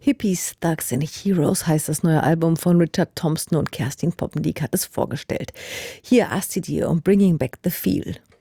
Hippies, Thugs and Heroes heißt das neue Album von Richard Thompson und Kerstin Poppendiek hat es vorgestellt. Hier Astidie und Bringing Back the Feel.